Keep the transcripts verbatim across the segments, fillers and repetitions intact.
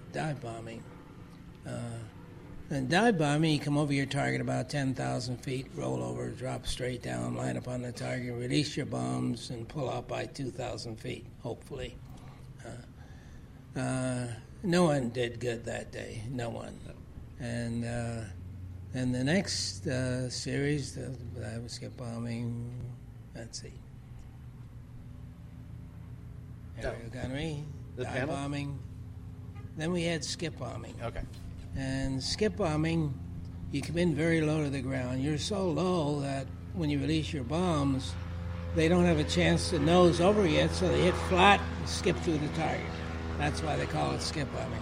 dive bombing. Uh, and dive bombing, you come over your target about ten thousand feet, roll over, drop straight down, line up on the target, release your bombs, and pull out by two thousand feet, hopefully. Uh, uh, no one did good that day, no one. And uh, and the next uh, series, the, the skip bombing, let's see. Aerial gunnery, The dive panel? bombing. Then we had skip bombing. Okay. And skip bombing, you come in very low to the ground. You're so low that when you release your bombs, they don't have a chance to nose over yet, so they hit flat and skip through the target. That's why they call it skip bombing.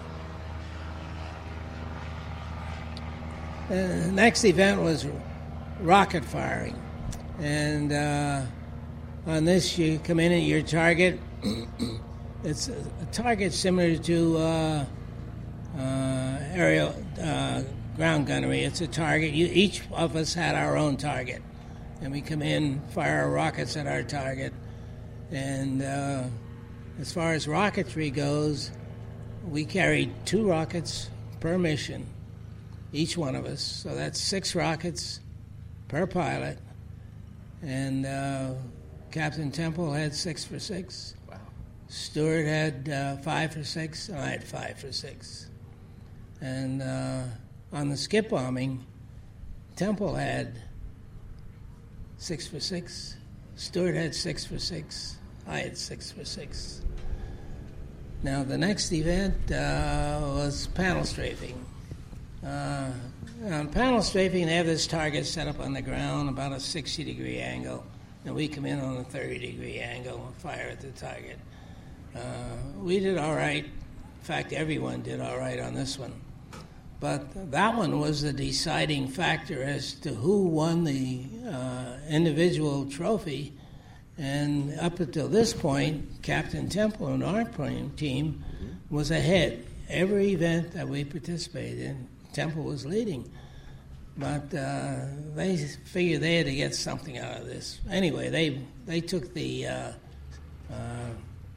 The next event was rocket firing. And uh, on this, you come in at your target. It's a, a target similar to uh, uh, aerial uh, ground gunnery. It's a target. You, each of us had our own target. And we come in, fire our rockets at our target. And uh, as far as rocketry goes, we carried two rockets per mission, each one of us. So that's six rockets per pilot. And uh, Captain Temple had six for six. Wow. Stewart had uh, five for six, and I had five for six. And uh, on the skip bombing, Temple had six for six. Stewart had six for six. I had six for six. Now, the next event uh, was panel strafing. Uh, on panel strafing, they have this target set up on the ground, about a sixty-degree angle, and we come in on a thirty-degree angle and fire at the target. Uh, we did all right. In fact, everyone did all right on this one. But that one was the deciding factor as to who won the uh, individual trophy. And up until this point, Captain Temple and our team was ahead. Every event that we participated in, Temple was leading. But uh, they figured they had to get something out of this. Anyway, they they took the uh, uh,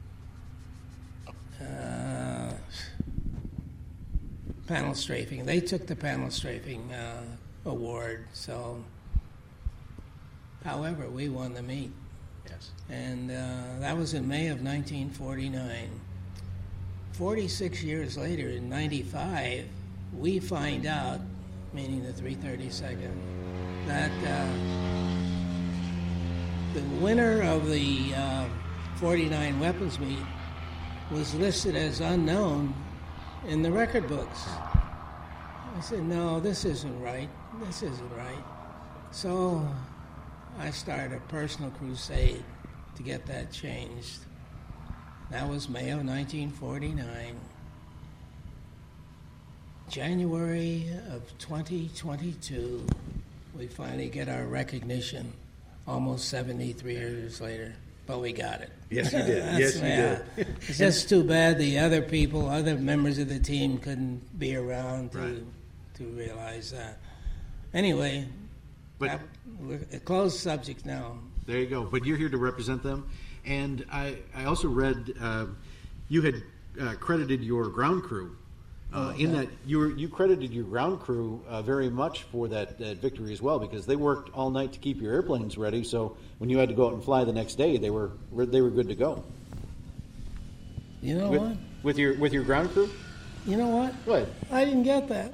uh, panel strafing. They took the panel strafing uh, award. So, however, we won the meet. Yes. And uh, that was in May of nineteen forty-nine. forty-six years later, in ninety-five, we find out, meaning the three thirty-second, that uh, the winner of the uh, forty-nine weapons meet was listed as unknown in the record books. I said, no, this isn't right. This isn't right. So I started a personal crusade to get that changed. That was May of nineteen forty-nine. January of twenty twenty-two, we finally get our recognition, almost seventy-three years later, but we got it. Yes, you did. Yes, you yeah. did. It's just too bad the other people, other members of the team couldn't be around to Right. to realize that. Anyway, But that, we're a closed subject now. there you go. But you're here to represent them. And I, I also read uh, you had uh, credited your ground crew. Uh, Oh, in yeah. that you were, you credited your ground crew uh, very much for that, that victory as well, because they worked all night to keep your airplanes ready. So when you had to go out and fly the next day, they were they were good to go. You know With, what? with your with your ground crew. You know what? Go ahead. I didn't get that.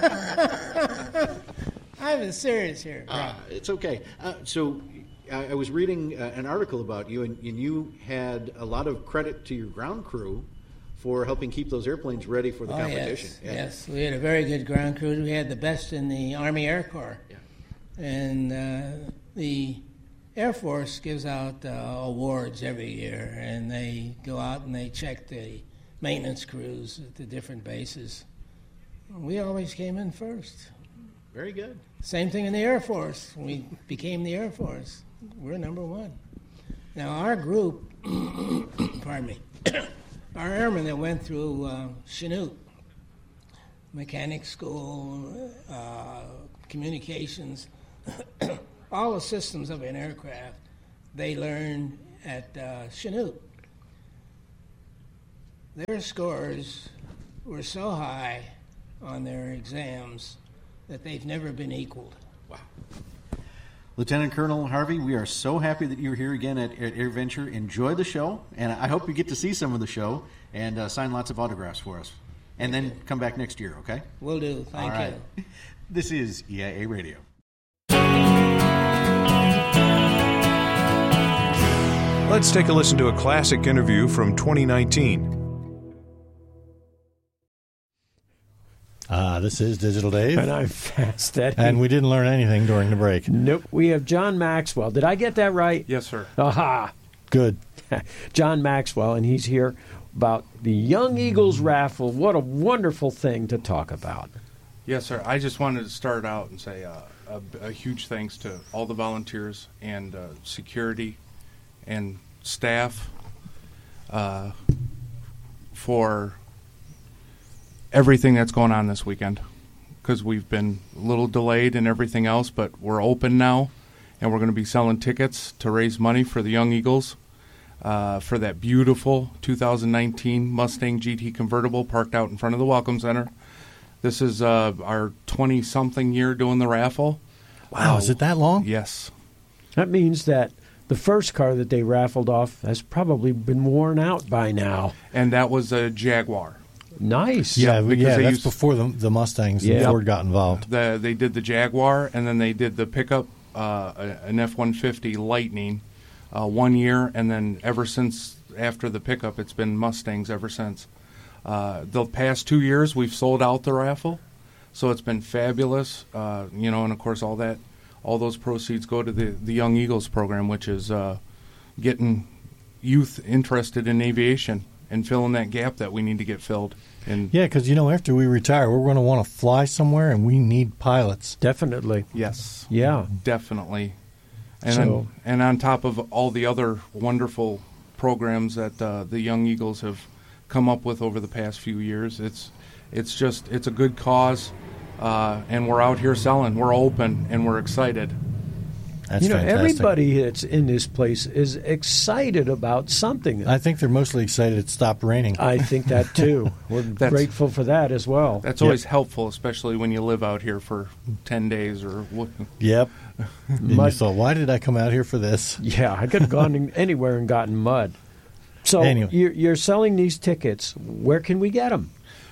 I'm serious here. Uh, it's okay. Uh, so I, I was reading uh, an article about you, and, and you had a lot of credit to your ground crew for helping keep those airplanes ready for the Oh, competition. yes, Yeah. yes. We had a very good ground crew. We had the best in the Army Air Corps. Yeah. And uh, the Air Force gives out uh, awards every year, and they go out and they check the maintenance crews at the different bases. We always came in first. Very good. Same thing in the Air Force. When we became the Air Force, we're number one. Now, our group, pardon me, our airmen that went through uh, Chinook, mechanic school, uh, communications, all the systems of an aircraft, they learned at uh, Chinook. Their scores were so high on their exams that they've never been equaled. Wow. Lieutenant Colonel Harvey, we are so happy that you're here again at, at AirVenture. Enjoy the show, and I hope you get to see some of the show and uh, sign lots of autographs for us. And then come back next year, okay? Will do. Thank All right. you. This is E I A Radio. Let's take a listen to a classic interview from twenty nineteen. Ah, this is Digital Dave. And I'm Fast Eddie. And we didn't learn anything during the break. Nope. We have John Maxwell. Did I get that right? Yes, sir. Aha. Good. John Maxwell, and he's here about the Young Eagles raffle. What a wonderful thing to talk about. Yes, sir. I just wanted to start out and say uh, a, a huge thanks to all the volunteers and uh, security and staff uh, for everything that's going on this weekend, because we've been a little delayed and everything else, but we're open now, and we're going to be selling tickets to raise money for the Young Eagles uh, for that beautiful two thousand nineteen Mustang G T convertible parked out in front of the Welcome Center. This is uh, our twenty-something year doing the raffle. Wow, Uh, is it that long? Yes. That means that the first car that they raffled off has probably been worn out by now. And that was a Jaguar. Nice. Yeah, Yeah, we- because yeah they that's used- before the, the Mustangs Yeah. and Ford got involved. The, they did the Jaguar, and then they did the pickup, uh, an F one fifty Lightning, uh, one year, and then ever since after the pickup, it's been Mustangs ever since. Uh, the past two years, we've sold out the raffle, so it's been fabulous. Uh, you know, and of course, all that, all those proceeds go to the the Young Eagles program, which is uh, getting youth interested in aviation and filling that gap that we need to get filled. And Yeah, because, you know, after we retire, we're going to want to fly somewhere, and we need pilots. Definitely. yes, Yeah. definitely. And So- on, and on top of all the other wonderful programs that uh, the Young Eagles have come up with over the past few years, it's it's just it's a good cause, uh, and we're out here selling. We're open and we're excited. That's you know, fantastic. everybody that's in this place is excited about something. I think they're mostly excited it stopped raining. I think that, too. We're That's- grateful for that as well. That's always helpful, especially when you live out here for ten days or what. Yep. And you Mud- thought, why did I come out here for this? Yeah, I could have gone in- anywhere and gotten mud. So Anyway. you're, you're selling these tickets. Where can we get them?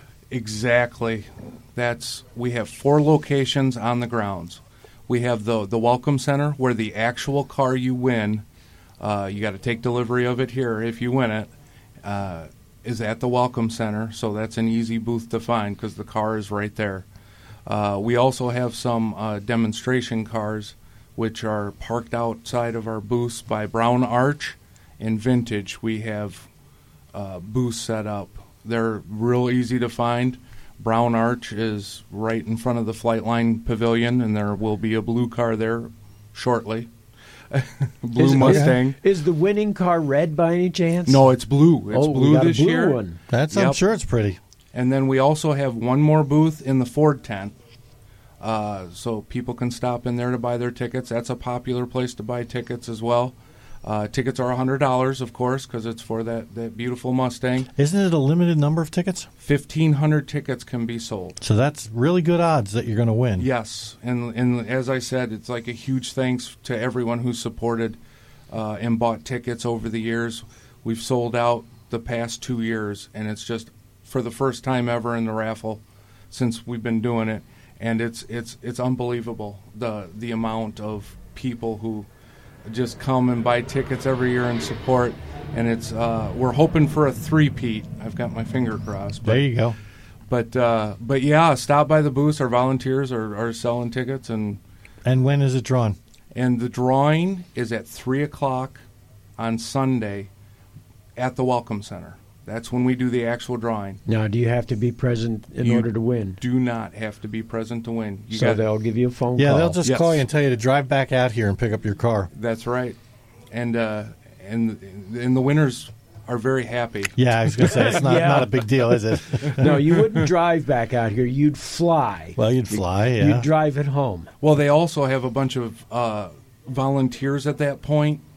Exactly. That's we have four locations on the grounds. We have the the Welcome Center, where the actual car you win, uh, you got to take delivery of it here if you win it, uh, is at the Welcome Center. So that's an easy booth to find because the car is right there. Uh, we also have some uh, demonstration cars, which are parked outside of our booths by Brown Arch and Vintage. We have uh, booths set up. They're real easy to find. Brown Arch is right in front of the Flightline Pavilion, and there will be a blue car there shortly. Blue Is- Mustang. Is the winning car red by any chance? No, it's blue. It's oh, we blue got this a blue year. one. That's, I'm Yep. sure it's pretty. And then we also have one more booth in the Ford tent, uh, so people can stop in there to buy their tickets. That's a popular place to buy tickets as well. Uh, tickets are one hundred dollars, of course, because it's for that, that beautiful Mustang. Isn't it a limited number of tickets? fifteen hundred tickets can be sold. So that's really good odds that you're going to win. Yes, and and as I said, it's like a huge thanks to everyone who supported uh, and bought tickets over the years. We've sold out the past two years, and it's just for the first time ever in the raffle since we've been doing it, and it's it's it's unbelievable the the amount of people who just come and buy tickets every year and support. And it's uh, we're hoping for a three-peat. I've got my finger crossed. But, There you go. But uh, but yeah, stop by the booths. Our volunteers are, are selling tickets, and And when is it drawn? and the drawing is at three o'clock on Sunday at the Welcome Center. That's when we do the actual drawing. Now, do you have to be present in You order to win? Do not have to be present to win. You So got they'll give you a phone Yeah, call. they'll just Yes. call you and tell you to drive back out here and pick up your car. That's right, and uh, and and the winners are very happy. Yeah, I was going to say, it's not, Yeah. not a big deal, is it? No, you wouldn't drive back out here. You'd fly. Well, you'd fly, yeah. You'd drive it home. Well, they also have a bunch of uh, volunteers at that point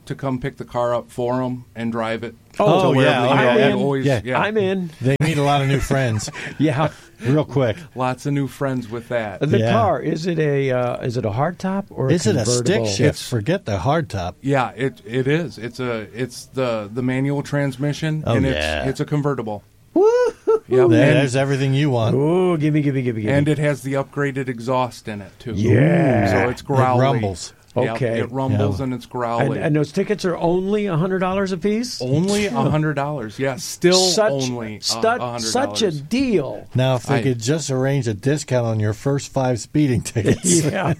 to come pick the car up for them and drive it. Oh, to wherever yeah, they I'm go. in. It always, Yeah. yeah. I'm in. They meet a lot of new friends Yeah. real quick. Lots of new friends with that. The Yeah. car, is it a uh, is it a hardtop or a Is it a convertible? stick shift? Forget the hardtop. Yeah, it it is. It's a it's the the manual transmission, Oh, and it's yeah. it's a convertible. Woo! Yep. There- and, There's everything you want. Oh, gimme, gimme, gimme, gimme. and it has the upgraded exhaust in it too. Yeah. so it's growly. It rumbles. Yep, Okay. it rumbles Yeah. and it's and, growly. and those tickets are only a hundred dollars a piece. only a hundred dollars. Yeah, still such, only a stu- hundred such a dollars. deal. Now, if they I- could just arrange a discount on your first five speeding tickets. Yeah,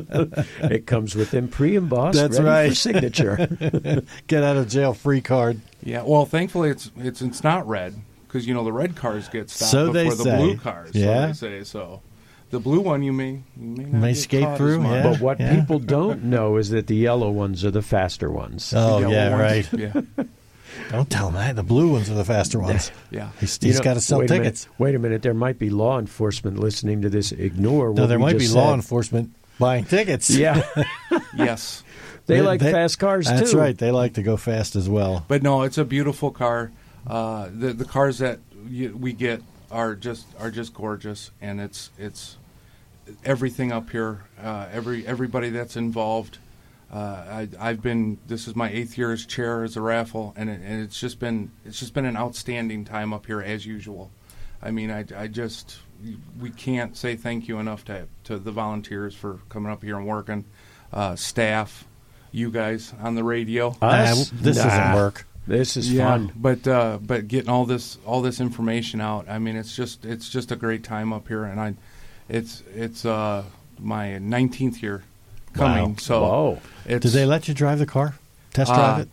it comes with them pre-embossed. That's ready right. for signature. Get out of jail free card. Yeah, well, thankfully it's it's it's not red because you know the red cars get stopped So they before the say. blue cars. Yeah. so they say so. The blue one you may you may, not May get skate caught as through, much. yeah. But what Yeah. people don't know is that the yellow ones are the faster ones. Oh, The yellow yeah, ones, right. Yeah, Don't tell them that. The blue ones are the faster ones. yeah. He's, You he's know, got to sell wait a minute, tickets. wait a minute. There might be law enforcement listening to this. Ignore what No, there we might be just law said. enforcement buying tickets. Yeah, Yes. they, like fast cars too. That's right. They like to go fast as well. But no, it's a beautiful car. Uh, the the cars that you, we get are just are just gorgeous, and it's it's everything up here. Uh, every everybody that's involved. Uh, I, I've been. This is my eighth year as chair as a raffle, and, it, and it's just been it's just been an outstanding time up here as usual. I mean, I, I just we can't say thank you enough to to the volunteers for coming up here and working, uh, staff, you guys on the radio. Us? Nah, this Nah. doesn't work. This is Yeah, fun. but uh, but getting all this all this information out, I mean, it's just it's just a great time up here, and I, it's it's uh, my nineteenth year coming. Wow. So Whoa. it's Did they let you drive the car? Test drive Uh, it?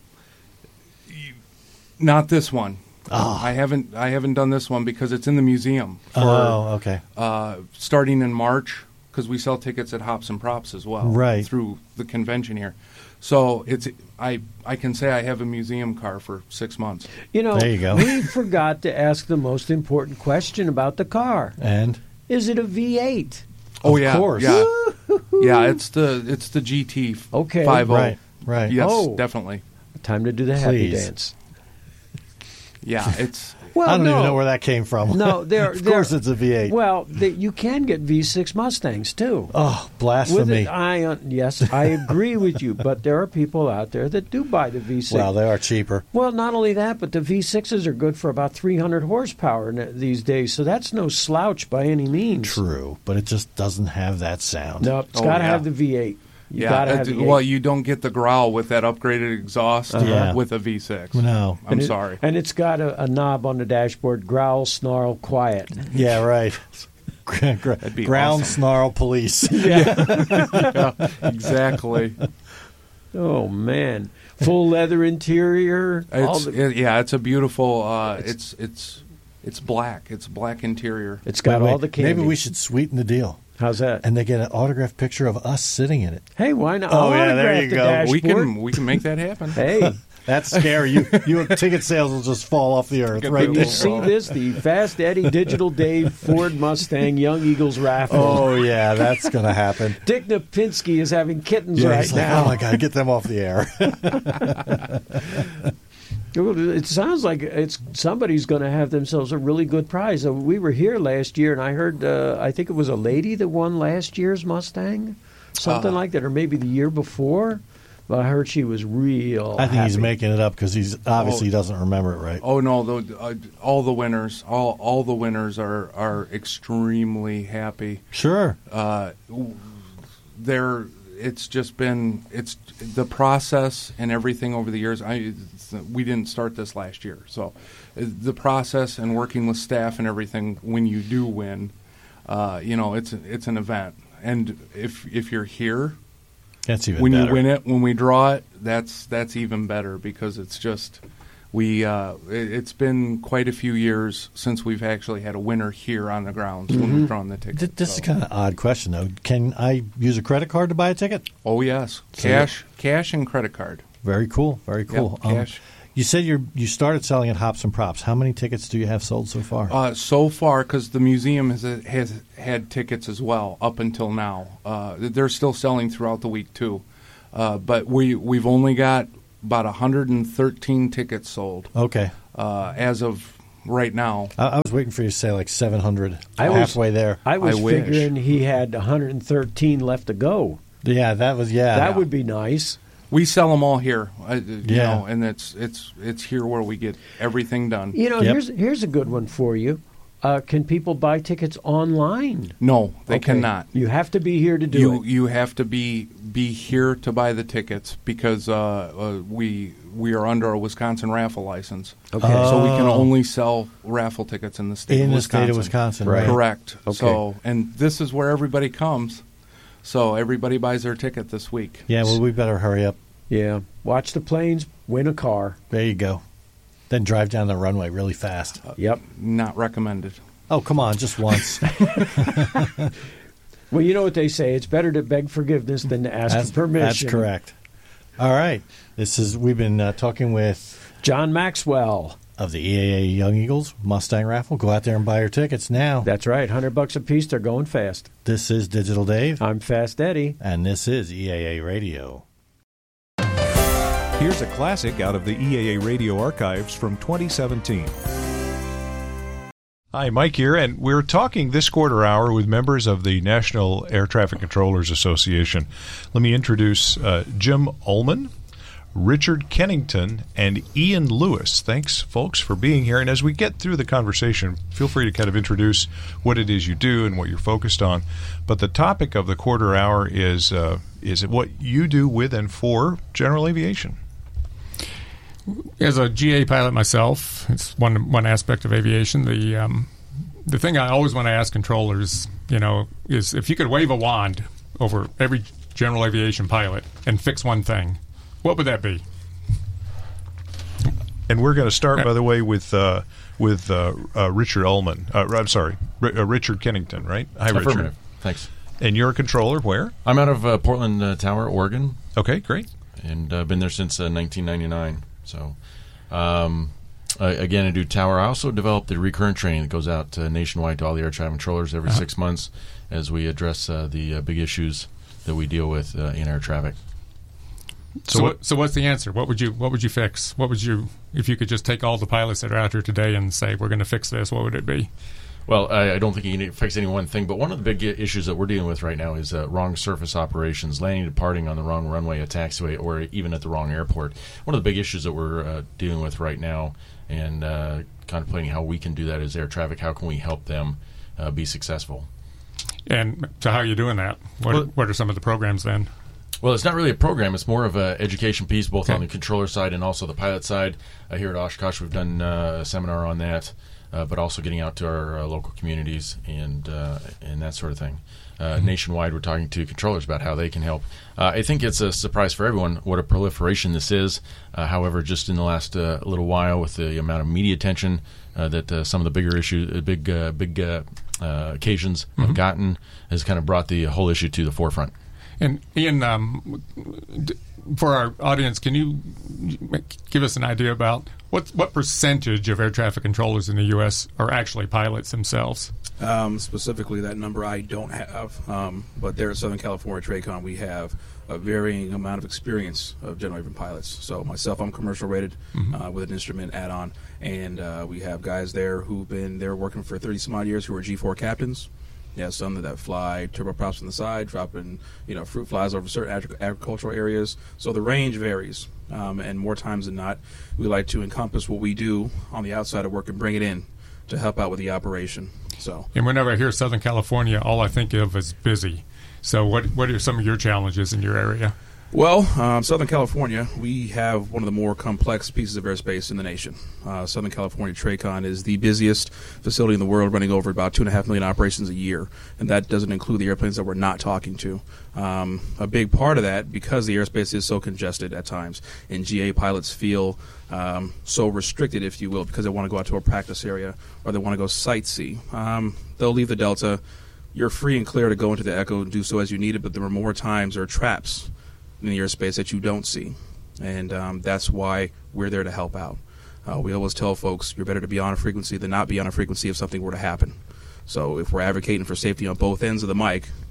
not this one. Oh. I haven't I haven't done this one because it's in the museum for Oh, okay. uh, starting in March because we sell tickets at Hops and Props as well, Right. through the convention here. So it's I I can say I have a museum car for six months. You know, There you go. we forgot to ask the most important question about the car. And Is it a V eight? Oh Of yeah, course. yeah, yeah. It's the it's the G T Okay. five oh. right, right. Yes, Oh. definitely. Time to do the happy Please. dance. Yeah, it's Well, I don't no. even know where that came from. No, there. of there- course, it's a V eight. Well, the, you can get V six Mustangs too. oh, With blasphemy! it, I uh, yes, I agree with you. But there are people out there that do buy the V six. Well, they are cheaper. Well, not only that, but the V sixes are good for about three hundred horsepower n- these days. So that's no slouch by any means. True, but it just doesn't have that sound. No, it's Oh, got to yeah. have the V eight. You yeah. got to uh, have the d- V eight. well, you don't get the growl with that upgraded exhaust Yeah. with a V six. No. I'm And it- sorry. And it's got a, a knob on the dashboard: growl, snarl, quiet. Yeah, right. Gr- gr- be Ground awesome. snarl police. Exactly. Oh man, full leather interior. all It's the- it- yeah, it's a beautiful. Uh, it's it's it's black. It's black interior. it's got Wait, all the wait, candy. Maybe we should sweeten the deal, How's that? and they get an autographed picture of us sitting in it. Hey, why not? Oh, yeah, there Autograph you the go. dashboard. We can we can make that happen. Hey, That's scary. you, you ticket sales will just fall off the earth Get right the you there. see this? The Fast Eddie Digital Dave Ford Mustang Young Eagles raffle. Oh yeah, that's gonna happen. Dick Napinski is having kittens Yeah, right he's like, now. oh my god, get them off the air. It sounds like it's somebody's going to have themselves a really good prize. Uh, We were here last year, and I heard uh, I think it was a lady that won last year's Mustang, something Uh. like that, or maybe the year before. But I heard she was real. I think he's happy. making it up because he's obviously Oh. doesn't remember it right. Oh no, the, uh, all the winners, all all the winners are are extremely happy. Sure. Uh, w- they're it's just been it's the process and everything over the years. I it's, we didn't start this last year, so uh, the process and working with staff and everything. When you do win, uh, you know it's it's an event, and if if you're here. That's even When better. you win it, when we draw it, that's that's even better because it's just we. Uh, it, it's been quite a few years since we've actually had a winner here on the grounds when we've drawn the ticket. Th- This is so. a kind of odd question, though. Can I use a credit card to buy a ticket? Oh yes, So- cash, cash, and credit card. Very cool. Very cool. Um, cash. you said you you started selling at Hops and Props. How many tickets do you have sold so far? Uh, so far, because the museum has has had tickets as well up until now. Uh, they're still selling throughout the week too, uh, but we we've only got about one hundred thirteen tickets sold Okay. uh, as of right now. I, I was waiting for you to say like seven hundred. I was- halfway there. I was I wish. figuring he had one hundred thirteen left to go. Yeah, that was yeah. That would be nice. We sell them all here, uh, you Yeah. know, and it's it's it's here where we get everything done. You know, Yep. here's here's a good one for you. Uh, can people buy tickets online? No, they Okay. cannot. You have to be here to do You it. you have to be be here to buy the tickets because uh, uh, we we are under a Wisconsin raffle license. Okay. So we can Oh. only sell raffle tickets in the state in of the Wisconsin. state of Wisconsin, Right. right? Correct. Okay. So and this is where everybody comes. So everybody buys their ticket this week. Yeah, well, we better hurry up. Yeah. Watch the planes, win a car. There you go. Then drive down the runway really fast. Yep. Not recommended. Oh, come on, just once. Well, you know what they say. It's better to beg forgiveness than to ask That's, for permission. that's correct. All right. This is we've been uh, talking with John Maxwell. of the E A A Young Eagles Mustang Raffle. Go out there and buy your tickets now. That's right. one hundred bucks a piece. They're going fast. This is Digital Dave, I'm Fast Eddie. and this is E A A Radio. Here's a classic out of the E A A radio archives from twenty seventeen. Hi, Mike here, and we're talking this quarter hour with members of the National Air Traffic Controllers Association. Let me introduce uh, Jim Ullman, Richard Kennington, and Ian Lewis. Thanks, folks, for being here. And as we get through the conversation, feel free to kind of introduce what it is you do and what you're focused on. But the topic of the quarter hour is uh, is what you do with and for general aviation. As a G A pilot myself, it's one one aspect of aviation. The um, the thing I always want to ask controllers, you know, is if you could wave a wand over every general aviation pilot and fix one thing, what would that be? And we're going to start, by the way, with uh, with uh, uh, Richard Ullman. Uh, I'm sorry, R- uh, Richard Kennington, right? Hi, Richard. Affirmative. Thanks. And you're a controller where? I'm out of uh, Portland uh, Tower, Oregon, Okay, great. and I've uh, been there since uh, nineteen ninety-nine. So, um, uh, again, I do tower. I also developed the recurrent training that goes out uh, nationwide to all the air traffic controllers every Uh-huh. six months as we address uh, the uh, big issues that we deal with uh, in air traffic. So, what, so what's the answer? What would you What would you fix? What would you, if you could just take all the pilots that are out here today and say we're going to fix this? What would it be? Well, I, I don't think you can fix any one thing, but one of the big i- issues that we're dealing with right now is uh, wrong surface operations, landing and departing on the wrong runway, a taxiway, or even at the wrong airport. One of the big issues that we're uh, dealing with right now and uh, contemplating how we can do that as air traffic, how can we help them uh, be successful? And so, how are you doing that? What, Well- what are some of the programs then? Well, it's not really a program. It's more of an education piece, both Okay. on the controller side and also the pilot side. Uh, here at Oshkosh, we've done uh, a seminar on that, uh, but also getting out to our uh, local communities and uh, and that sort of thing. Uh, Mm-hmm. Nationwide, we're talking to controllers about how they can help. Uh, I think it's a surprise for everyone what a proliferation this is. Uh, however, just in the last uh, little while, with the amount of media attention uh, that uh, some of the bigger issues, uh, big uh, big uh, uh, occasions Mm-hmm. have gotten, has kind of brought the whole issue to the forefront. And Ian, um, d- for our audience, can you give us an idea about what what percentage of air traffic controllers in the U S are actually pilots themselves? Um, specifically, that number I don't have, um, but there at Southern California TRACON, we have a varying amount of experience of general aviation pilots. So myself, I'm commercial rated uh, with an instrument add-on, and uh, we have guys there who've been there working for thirty some odd years who are G four captains. Yeah, some that fly turboprops on the side, dropping you know fruit flies over certain agri- agricultural areas. So the range varies, um, and more times than not, we like to encompass what we do on the outside of work and bring it in to help out with the operation. So. And whenever I hear Southern California, all I think of is busy. So what what are some of your challenges in your area? Well, um, Southern California, we have one of the more complex pieces of airspace in the nation. Uh, Southern California TRACON is the busiest facility in the world, running over about two and a half million operations a year, and that doesn't include the airplanes that we're not talking to. Um, a big part of that, because the airspace is so congested at times, and G A pilots feel um, so restricted, if you will, because they want to go out to a practice area or they want to go sightsee. Um, they'll leave the Delta. You're free and clear to go into the Echo and do so as you need it, but there are more times there are traps in the airspace that you don't see, and um, that's why we're there to help out. Uh, we always tell folks you're better to be on a frequency than not be on a frequency if something were to happen. So if we're advocating for safety on both ends of the mic,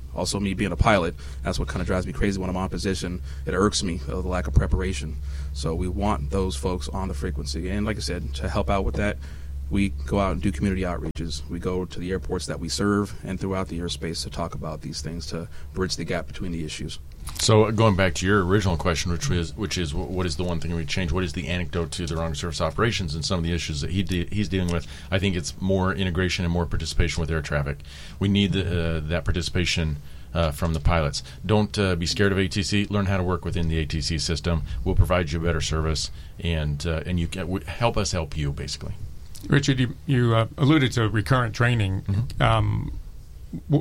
Also, me being a pilot, that's what kind of drives me crazy when I'm on position. It irks me, uh, the lack of preparation. So we want those folks on the frequency. And like I said, to help out with that, we go out and do community outreaches. We go to the airports that we serve and throughout the airspace to talk about these things, to bridge the gap between the issues. So going back to your original question, which was which is what is the one thing we change? What is the antidote to the wrong surface operations and some of the issues that he de- he's dealing with? I think it's more integration and more participation with air traffic. We need the, uh, that participation uh, from the pilots. Don't uh, be scared of A T C. Learn how to work within the A T C system. We'll provide you better service, and uh, and you can w- help us help you, basically. Richard, you, you uh, alluded to recurrent training. Mm-hmm. Um, w-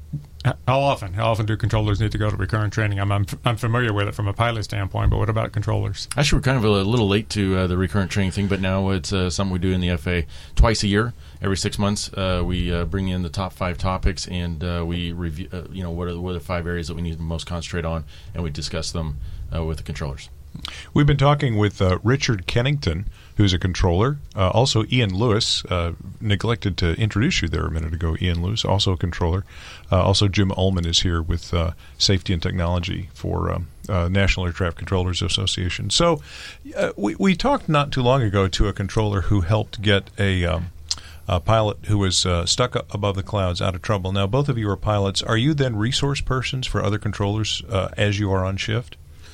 How often? How often do controllers need to go to recurrent training? I'm, I'm I'm familiar with it from a pilot standpoint, but what about controllers? Actually, we're kind of a little late to uh, the recurrent training thing, but now it's uh, something we do in the F A twice a year. Every six months, uh, we uh, bring in the top five topics, and uh, we review. Uh, you know, what are, the, what are the five areas that we need to most concentrate on, and we discuss them uh, with the controllers. We've been talking with uh, Richard Kennington, who's a controller. Uh, also, Ian Lewis, uh, neglected to introduce you there a minute ago. Ian Lewis, also a controller. Uh, also, Jim Ullman is here with uh, Safety and Technology for um, uh, National Air Traffic Controllers Association. So uh, we, we talked not too long ago to a controller who helped get a, um, a pilot who was uh, stuck up above the clouds out of trouble. Now, both of you are pilots. Are you then resource persons for other controllers uh, as you are on shift?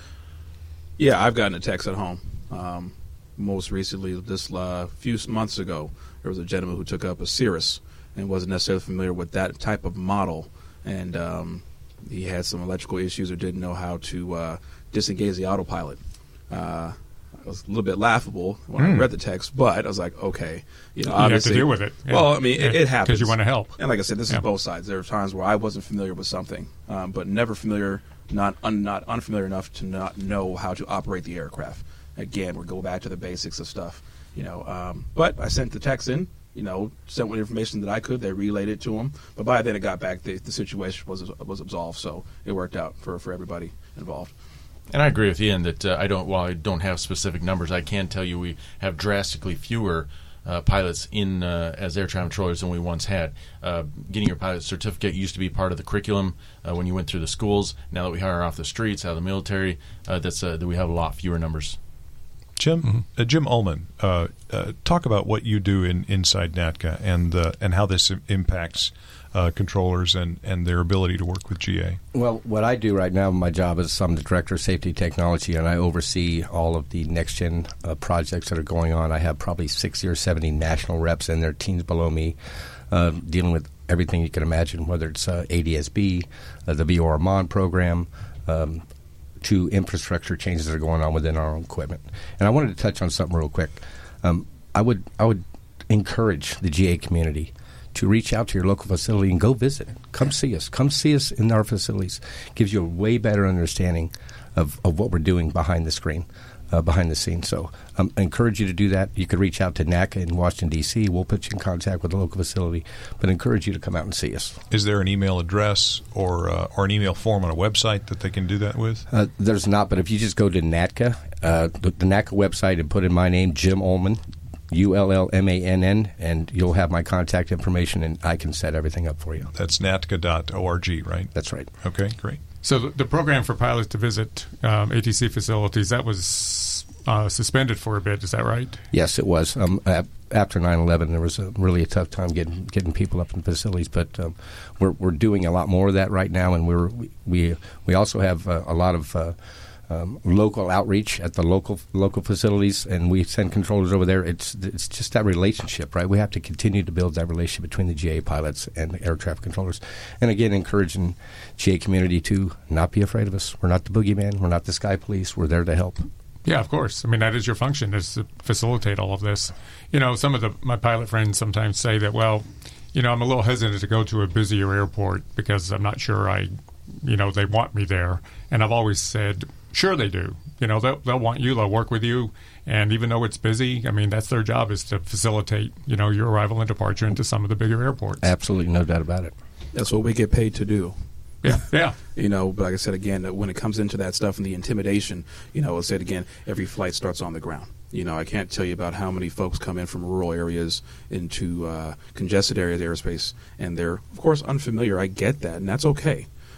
Yeah, I've gotten a text at home. Um, most recently, this uh, few months ago, there was a gentleman who took up a Cirrus and wasn't necessarily familiar with that type of model, and um, he had some electrical issues or didn't know how to uh, disengage the autopilot. Uh, it was a little bit laughable when mm. I read the text, but I was like, okay, you know, you obviously, have to deal with it. Yeah. Well, I mean, yeah. it, it happens because you want to help. And like I said, this yeah. is both sides. There are times where I wasn't familiar with something, um, but never familiar. Not un, not unfamiliar enough to not know how to operate the aircraft. Again, we go back to the basics of stuff, you know. Um, but I sent the text in, you know, sent what information that I could. They relayed it to them. But by then it got back. The, the situation was was absolved, so it worked out for, for everybody involved. And I agree with Ian that uh, I don't. While I don't have specific numbers, I can tell you we have drastically fewer Uh, pilots in uh, as air traffic controllers than we once had. Uh, getting your pilot certificate used to be part of the curriculum uh, when you went through the schools. Now that we hire off the streets, out of the military, uh, that's uh, that we have a lot fewer numbers. Jim, mm-hmm. uh, Jim Ullman, uh, uh, talk about what you do in inside NATCA and uh, and how this impacts uh, controllers and, and their ability to work with G A. Well, what I do right now, my job is I'm the Director of Safety Technology, and I oversee all of the next-gen uh, projects that are going on. I have probably sixty or seventy national reps and their teams below me uh, dealing with everything you can imagine, whether it's uh, A D S B, uh, the V O R M O N program, um, to infrastructure changes that are going on within our own equipment. And I wanted to touch on something real quick. Um, I would I would encourage the G A community to reach out to your local facility and go visit. Come see us. Come see us in our facilities. Gives you a way better understanding of, of what we're doing behind the screen, uh, behind the scenes. So um, I encourage you to do that. You could reach out to NACA in Washington, D C We'll put you in contact with the local facility, but I encourage you to come out and see us. Is there an email address or uh, or an email form on a website that they can do that with? Uh, there's not, but if you just go to NATCA, uh, the, the NACA website, and put in my name, Jim Ullman, U L L M A N N, and you'll have my contact information, and I can set everything up for you. That's natca dot org, right? That's right. Okay, great. So the, the program for pilots to visit um, A T C facilities, that was uh, suspended for a bit, is that right? Yes, it was. Um, after nine eleven, there was a, really a tough time getting getting people up in facilities, but um, we're we're doing a lot more of that right now, and we're we we also have uh, a lot of uh, Um, local outreach at the local local facilities, and we send controllers over there. It's it's just that relationship, right? We have to continue to build that relationship between the G A pilots and the air traffic controllers. And again, encouraging G A community to not be afraid of us. We're not the boogeyman. We're not the sky police. We're there to help. Yeah, of course. I mean, that is your function, is to facilitate all of this. You know, some of the my pilot friends sometimes say that, well, you know, I'm a little hesitant to go to a busier airport because I'm not sure I, you know, they want me there. And I've always said, sure they do. You know, they'll, they'll want you, they'll work with you, and even though it's busy, I mean, that's their job, is to facilitate, you know, your arrival and departure into some of the bigger airports. Absolutely, no doubt about it. That's what we get paid to do. Yeah, yeah. You know, but like I said, again, when it comes into that stuff and the intimidation, you know, I said again, every flight starts on the ground. You know, I can't tell you about how many folks come in from rural areas into uh, congested areas of airspace, and they're, of course, unfamiliar. I get that, and that's okay.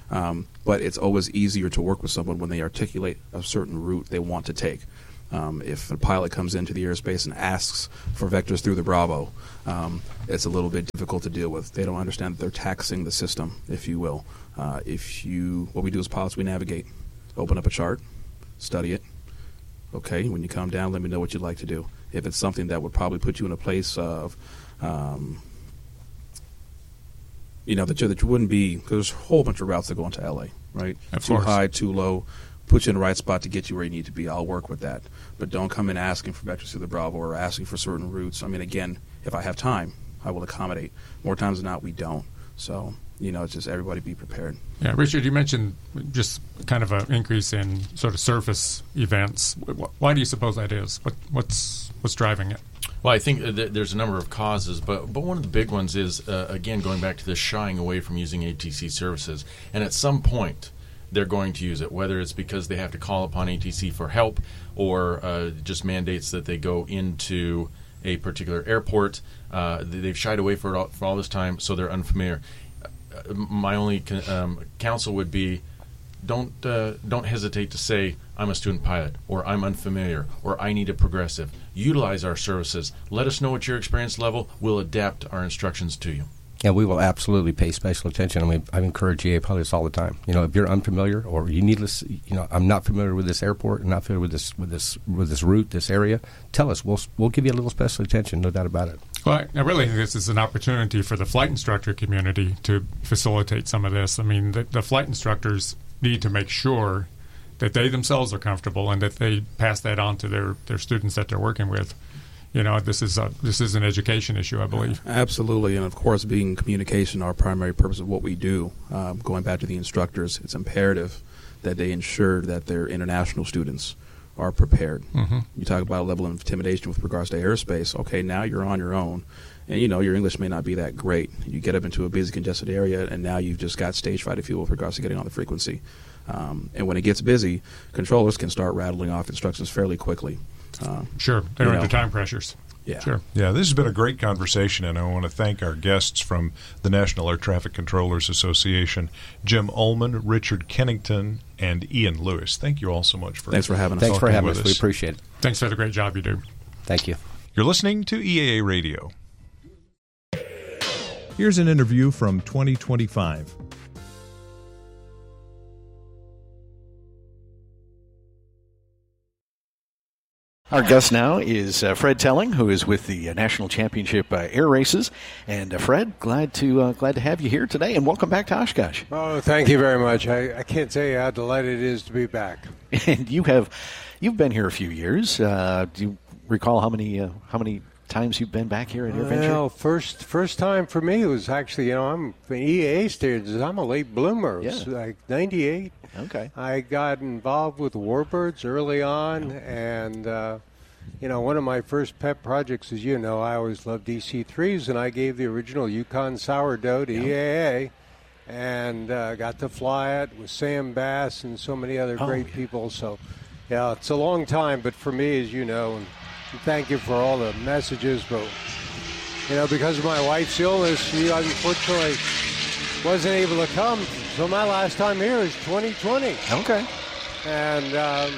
Um, but it's always easier to work with someone when they articulate a certain route they want to take. Um, if a pilot comes into the airspace and asks for vectors through the Bravo, um, it's a little bit difficult to deal with. They don't understand that they're taxing the system, if you will. Uh, if you, what we do as pilots, we navigate. Open up a chart, study it. Okay, when you come down, let me know what you'd like to do. If it's something that would probably put you in a place of, um, you know, that you, that you wouldn't be, because there's a whole bunch of routes that go into L A, right? Of too course. high, too low. Put you in the right spot to get you where you need to be. I'll work with that. But don't come in asking for vectors through the Bravo or asking for certain routes. I mean, again, if I have time, I will accommodate. More times than not, we don't. So, you know, it's just everybody be prepared. Yeah, Richard, you mentioned just kind of an increase in sort of surface events. Wh- Why do you suppose that is? What, what's what's driving it? Well, I think that there's a number of causes, but but one of the big ones is, uh, again, going back to this shying away from using A T C services. And at some point, they're going to use it, whether it's because they have to call upon A T C for help or uh, just mandates that they go into a particular airport. Uh, they've shied away for, it all, for all this time, so they're unfamiliar. Uh, my only con- um, counsel would be don't uh, don't hesitate to say, I'm a student pilot, or I'm unfamiliar, or I need a progressive. Utilize our services. Let us know what your experience level. We'll adapt our instructions to you. Yeah, we will absolutely pay special attention. I mean, I encourage G A pilots all the time. You know, if you're unfamiliar or you need to, you know, I'm not familiar with this airport, I'm not familiar with this with this with this route, this area. Tell us. We'll we'll give you a little special attention, no doubt about it. Well, I really think this is an opportunity for the flight instructor community to facilitate some of this. I mean, the, the flight instructors need to make sure that they themselves are comfortable and that they pass that on to their, their students that they're working with. You know, this is a this is an education issue, I believe. Absolutely, and of course, being communication our primary purpose of what we do. Um, going back to the instructors, it's imperative that they ensure that their international students are prepared. Mm-hmm. You talk about a level of intimidation with regards to airspace. Okay, now you're on your own, and you know your English may not be that great. You get up into a busy, congested area, and now you've just got stage fright, if you will, with regards to getting on the frequency. Um, and when it gets busy, controllers can start rattling off instructions fairly quickly. Uh, Sure, they're you under know. time pressures. Yeah. Sure. Yeah, this has been a great conversation, and I want to thank our guests from the National Air Traffic Controllers Association, Jim Ullman, Richard Kennington, and Ian Lewis. Thank you all so much for Thanks for having us. Thanks for talking having with us. We appreciate it. Thanks for the great job you do. Thank you. You're listening to E A A Radio. Here's an interview from twenty twenty-five. Our guest now is uh, Fred Telling, who is with the uh, National Championship uh, Air Races. And uh, Fred, glad to uh, glad to have you here today, and welcome back to Oshkosh. Oh, thank you very much. I, I can't tell you how delighted it is to be back. And you have you've been here a few years. Uh, do you recall how many uh, how many times you've been back here at AirVenture? Well, first first time for me was actually, you know, I'm an E A A standards. I'm a late bloomer. It was Yeah. like ninety-eight. Okay. I got involved with Warbirds early on, and uh, you know, one of my first pet projects, as you know, I always loved D C threes, and I gave the original Yukon Sourdough to E A A, and uh, got to fly it with Sam Bass and so many other Oh, great yeah. people. So, yeah, it's a long time, but for me, as you know, and thank you for all the messages, but you know, because of my wife's illness, she unfortunately wasn't able to come. So my last time here is twenty twenty. Okay. And um,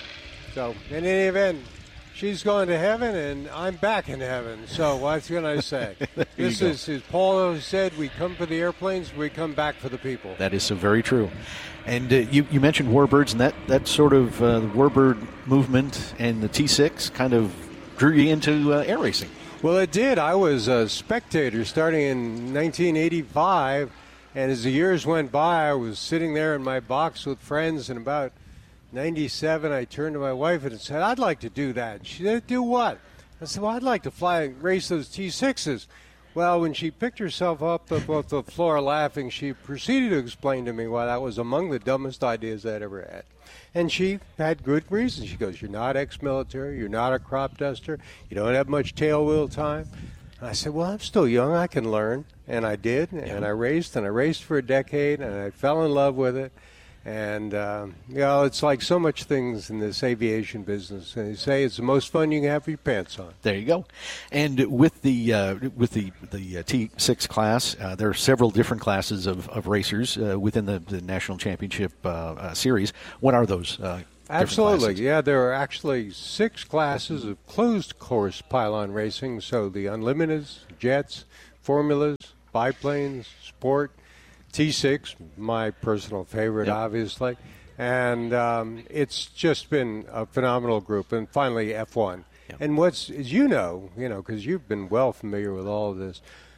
so, in any event, she's going to heaven, and I'm back in heaven. So what can I say? This go. is, as Paul always said, we come for the airplanes, we come back for the people. That is so very true. And uh, you, you mentioned Warbirds, and that, that sort of uh, the Warbird movement and the T six kind of drew you into uh, air racing. Well, it did. I was a spectator starting in nineteen eighty-five, and as the years went by, I was sitting there in my box with friends, and about ninety-seven, I turned to my wife and said, I'd like to do that. She said, do what? I said, well, I'd like to fly and race those T sixes. Well, when she picked herself up off the floor laughing, she proceeded to explain to me why that was among the dumbest ideas I'd ever had. And she had good reason. She goes, you're not ex-military, you're not a crop duster, you don't have much tail wheel time. And I said, well, I'm still young, I can learn. And I did, and I raced, and I raced for a decade, and I fell in love with it. And, uh, you know, it's like so much things in this aviation business. And they say it's the most fun you can have with your pants on. There you go. And with the uh, with the the uh, T six class, uh, there are several different classes of, of racers uh, within the, the National Championship uh, uh, series. What are those? Uh, Absolutely. Yeah, there are actually six classes of closed course pylon racing. So the Unlimiteds, Jets, Formulas, Biplanes, Sport, T six, my personal favorite, yep. obviously. And um, it's just been a phenomenal group. And finally, F one. Yep. And what's, as you know, you know, because you've been well familiar with all of this,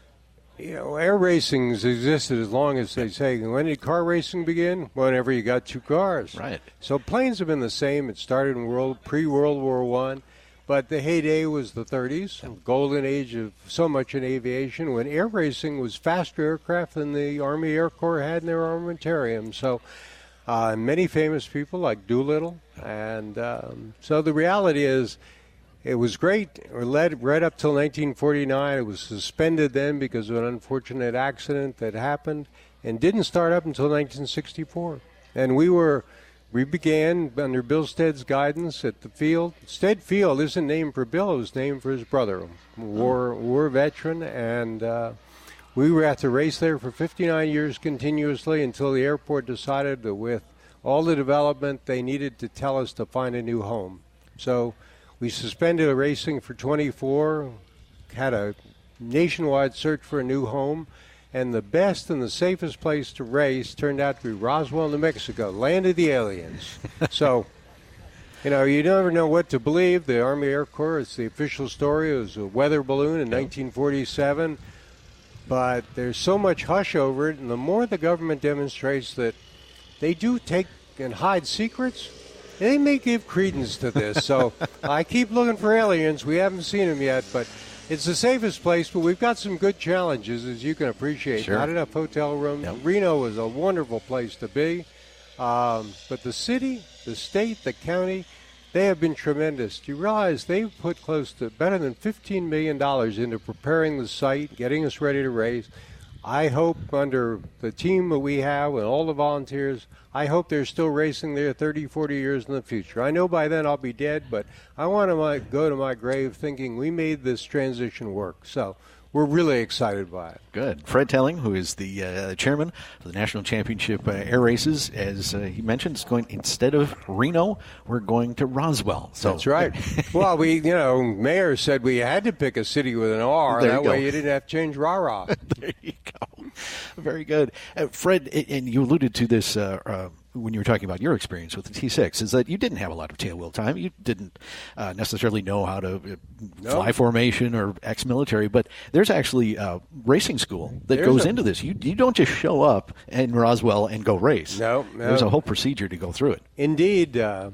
you know, air racing's existed as long as they say. When did car racing begin? Whenever you got two cars. Right. So planes have been the same. It started in world pre-World War One. But the heyday was the thirties, golden age of so much in aviation, when air racing was faster aircraft than the Army Air Corps had in their armamentarium. So uh, many famous people like Doolittle. And um, so the reality is it was great. It led right up till nineteen forty-nine. It was suspended then because of an unfortunate accident that happened and didn't start up until nineteen sixty-four. And we were... We began under Bill Stead's guidance at the field. Stead Field isn't named for Bill; it was named for his brother, war war veteran, and uh, we were at the race there for fifty-nine years continuously until the airport decided that with all the development they needed to tell us to find a new home. So we suspended the racing for twenty-four, had a nationwide search for a new home. And the best and the safest place to race turned out to be Roswell, New Mexico, land of the aliens. So, you know, you never know what to believe. The Army Air Corps, it's the official story. It was a weather balloon in nineteen forty-seven. But there's so much hush over it, and the more the government demonstrates that they do take and hide secrets, they may give credence to this. So I keep looking for aliens. We haven't seen them yet, but... It's the safest place, but we've got some good challenges, as you can appreciate. Sure. Not enough hotel rooms. Yep. Reno is a wonderful place to be. Um, but the city, the state, the county, they have been tremendous. Do you realize they've put close to better than fifteen million dollars into preparing the site, getting us ready to race. I hope under the team that we have and all the volunteers, I hope they're still racing there thirty, forty years in the future. I know by then I'll be dead, but I want to go to my grave thinking we made this transition work. So we're really excited by it. Good. Fred Telling, who is the uh, chairman of the National Championship uh, Air Races, as uh, he mentioned, it's going instead of Reno, we're going to Roswell. So that's right. Well, we, you know, Mayor said we had to pick a city with an R. There that you way go. you didn't have to change rah-rah. There you go. Very good. Uh, Fred, and you alluded to this uh, uh, when you were talking about your experience with the T six, is that you didn't have a lot of tailwheel time. You didn't uh, necessarily know how to uh, no. fly formation or ex-military, but there's actually a racing school that There's goes a- into this. You you don't just show up in Roswell and go race. No, no. There's a whole procedure to go through it. Indeed. Uh,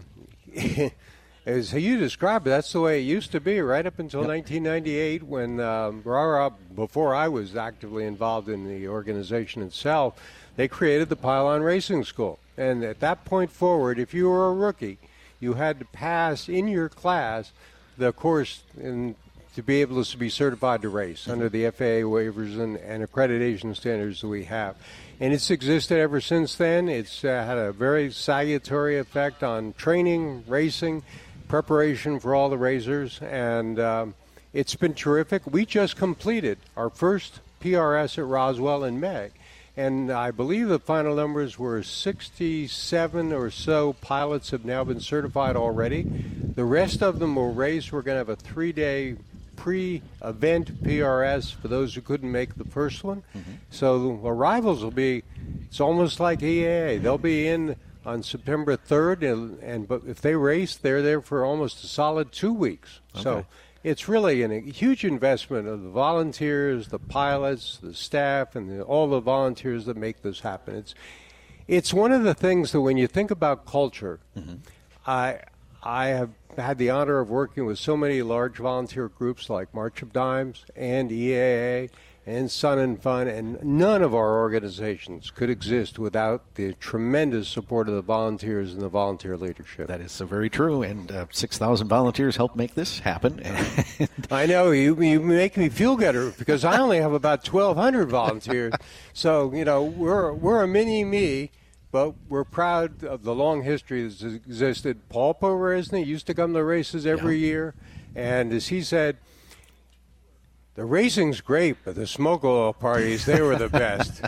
as you described it, that's the way it used to be right up until Yep. nineteen ninety-eight when um, RARA, before I was actively involved in the organization itself, they created the Pylon Racing School. And at that point forward, if you were a rookie, you had to pass in your class the course in, to be able to be certified to race under the F A A waivers and, and accreditation standards that we have. And it's existed ever since then. It's uh, had a very salutary effect on training, racing, preparation for all the racers, and um, it's been terrific. We just completed our first P R S at Roswell in May. And I believe the final numbers were sixty-seven or so pilots have now been certified already. The rest of them will race. We're going to have a three-day pre-event P R S for those who couldn't make the first one. Mm-hmm. So the arrivals will be, it's almost like E A A. They'll be in on September third, and, and but if they race, they're there for almost a solid two weeks. Okay. So it's really an, a huge investment of the volunteers, the pilots, the staff, and the, all the volunteers that make this happen. It's it's one of the things that when you think about culture, mm-hmm. I I have had the honor of working with so many large volunteer groups like March of Dimes and E A A and Sun and Fun, and none of our organizations could exist without the tremendous support of the volunteers and the volunteer leadership. That is so very true, and uh, six thousand volunteers helped make this happen. I know, you, you make me feel better because I only have about twelve hundred volunteers. So, you know, we're, we're a mini-me but we're proud of the long history that's existed. Paul Poresny used to come to races every yeah. year, and as he said, the racing's great, but the smoke oil parties, they were the best.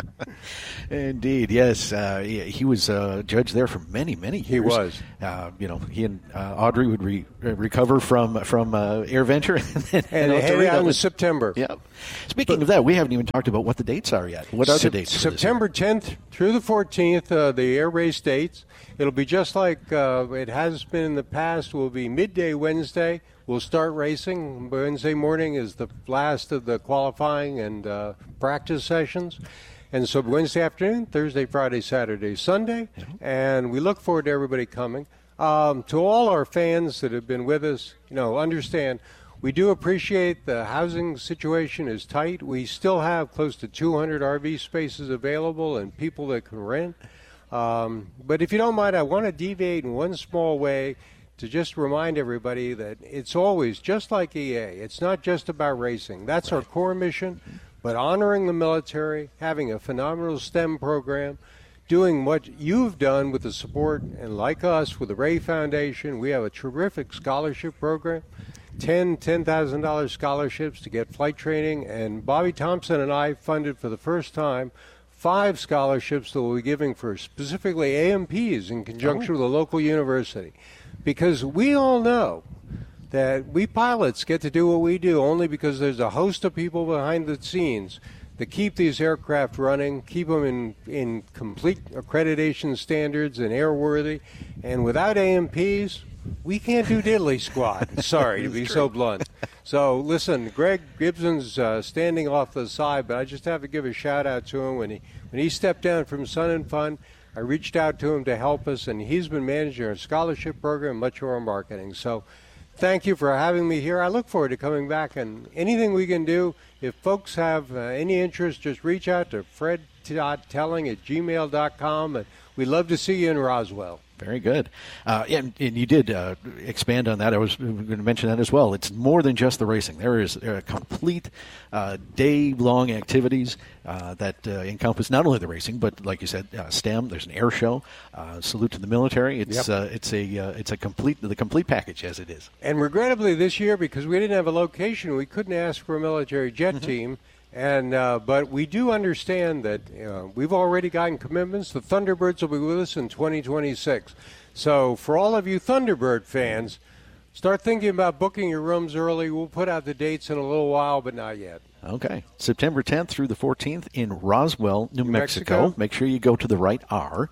Indeed, yes. Uh, he, he was a judge there for many, many years. He was. Uh, you know, he and uh, Audrey would re- recover from from uh, AirVenture. And, then and they head out in September. Yeah. Speaking but, of that, we haven't even talked about what the dates are yet. What are se- the dates? September tenth through the fourteenth, uh, the air race dates. It'll be just like uh, it has been in the past. Will be midday Wednesday. We'll start racing. Wednesday morning is the last of the qualifying and uh, practice sessions. And so Wednesday afternoon, Thursday, Friday, Saturday, Sunday. Mm-hmm. And we look forward to everybody coming. Um, to all our fans that have been with us, you know, understand we do appreciate the housing situation is tight. We still have close to two hundred R V spaces available and people that can rent. Um, but if you don't mind, I want to deviate in one small way to just remind everybody that it's always just like E A. It's not just about racing. That's right. Our core mission, but honoring the military, having a phenomenal STEM program, doing what you've done with the support, and like us with the Ray Foundation, we have a terrific scholarship program, ten ten thousand dollars scholarships to get flight training, and Bobby Thompson and I funded for the first time five scholarships that we'll be giving for specifically A M Ps in conjunction oh. with a local university. Because we all know that we pilots get to do what we do only because there's a host of people behind the scenes that keep these aircraft running, keep them in, in complete accreditation standards and airworthy. And without A M Ps, we can't do diddly squat. Sorry to be true. So blunt. So, listen, Greg Gibson's uh, standing off the side, but I just have to give a shout-out to him. When he, when he stepped down from Sun and Fun, I reached out to him to help us, and he's been managing our scholarship program, much of our marketing. So thank you for having me here. I look forward to coming back, and anything we can do, if folks have uh, any interest, just reach out to fred telling at gmail dot com, and we'd love to see you in Roswell. Very good. Uh, and, and you did uh, expand on that. I was going to mention that as well. It's more than just the racing. There is uh, complete uh, day-long activities uh, that uh, encompass not only the racing, but like you said, uh, STEM. There's an air show. Uh, salute to the military. It's yep. uh, it's a uh, it's a complete the complete package as it is. And regrettably, this year, because we didn't have a location, we couldn't ask for a military jet mm-hmm. team. And uh, but we do understand that uh, we've already gotten commitments. The Thunderbirds will be with us in twenty twenty-six. So for all of you Thunderbird fans, start thinking about booking your rooms early. We'll put out the dates in a little while, but not yet. Okay. September tenth through the fourteenth in Roswell, New, New Mexico. Mexico. Make sure you go to the right R.